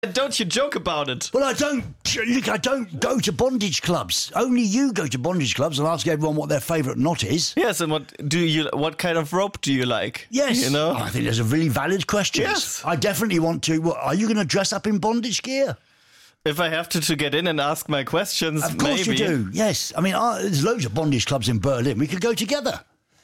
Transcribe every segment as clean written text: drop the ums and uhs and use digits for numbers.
Don't you joke about it. Well, I don't go to bondage clubs. Only you go to bondage clubs and ask everyone what their favourite knot is. Yes, and what kind of rope do you like? Yes. You know? I think there's a really valid question. Yes. I definitely want to. What, are you going to dress up in bondage gear? If I have to get in and ask my questions, Of course maybe. you do, yes. I mean, there's loads of bondage clubs in Berlin. We could go together.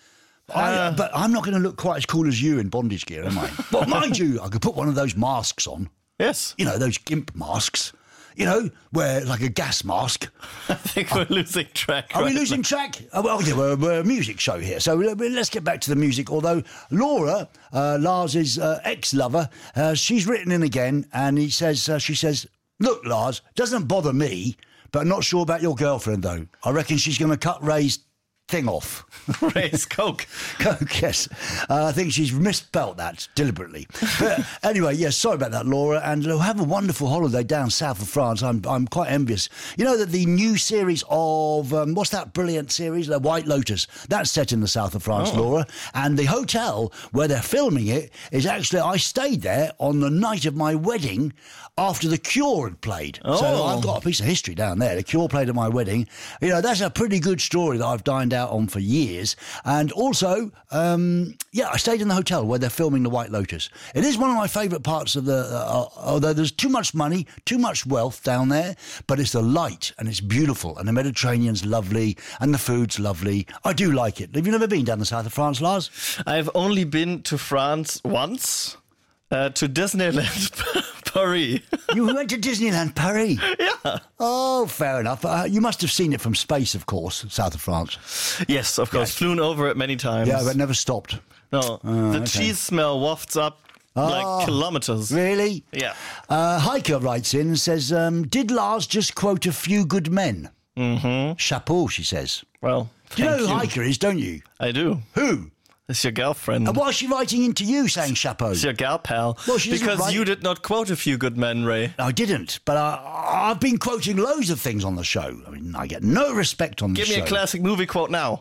But I'm not going to look quite as cool as you in bondage gear, am I? But mind you, I could put one of those masks on. Yes. You know, those gimp masks. You know, where like a gas mask. I think we're losing track. Are we losing track? Oh, well, yeah, we're a music show here, so let's get back to the music. Although Laura, Lars's ex-lover, she's written in again, and she says, "Look, Lars, doesn't bother me, but not sure about your girlfriend though. I reckon she's going to cut Ray's thing off." Ray's Coke. Coke, yes. I think she's misspelt that deliberately. But anyway, yes, sorry about that, Laura, and have a wonderful holiday down south of France. I'm quite envious. You know that the new series of, what's that brilliant series? The White Lotus. That's set in the south of France, Laura, and the hotel where they're filming it is actually, I stayed there on the night of my wedding after The Cure had played. So I've got a piece of history down there. The Cure played at my wedding. You know, that's a pretty good story that I've dined out on for years. And also, I stayed in the hotel where they're filming The White Lotus. It is one of my favourite parts of although there's too much money, too much wealth down there, but it's the light and it's beautiful and the Mediterranean's lovely and the food's lovely. I do like it. Have you never been down the south of France, Lars? I've only been to France once, to Disneyland Paris. You went to Disneyland Paris? Yeah. Oh, fair enough. You must have seen it from space, of course, south of France. Yes, of course. Yes. Flown over it many times. Yeah, but never stopped. No. The cheese smell wafts up like kilometres. Really? Yeah. Heike writes in and says, did Lars just quote A Few Good Men? Mm-hmm. Chapeau, she says. Well, you know who Heike is, don't you? I do. Who? It's your girlfriend. And why is she writing into you saying chapeau? It's your gal pal. Well, she because you did not quote A Few Good Men, Ray. I didn't, but I've been quoting loads of things on the show. I mean, I get no respect on the show. Give me a classic movie quote now.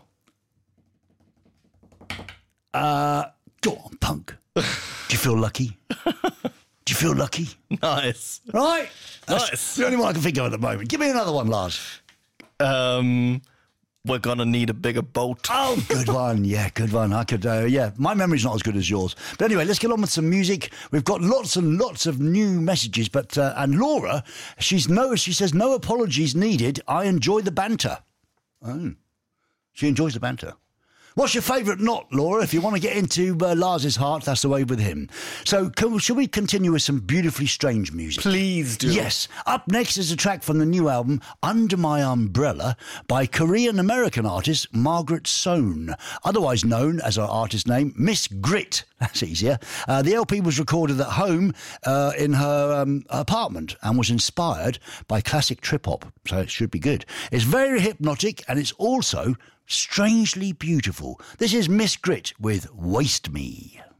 Go on, punk. Do you feel lucky? Do you feel lucky? Nice. Right? That's nice. the only one I can think of at the moment. Give me another one, Lars. We're going to need a bigger boat. Oh, good one. Yeah, good one. I could, my memory's not as good as yours. But anyway, let's get on with some music. We've got lots and lots of new messages, but, and Laura, she says, no apologies needed. I enjoy the banter. Oh, she enjoys the banter. What's your favourite knot, Laura? If you want to get into Lars's heart, that's the way with him. So, shall we continue with some beautifully strange music? Please do. Yes. Up next is a track from the new album, Under My Umbrella, by Korean-American artist Margaret Sohn, otherwise known as her artist name, Miss Grit. That's easier. The LP was recorded at home in her apartment and was inspired by classic trip-hop, so it should be good. It's very hypnotic and it's also strangely beautiful. This is Miss Grit with Waste Me.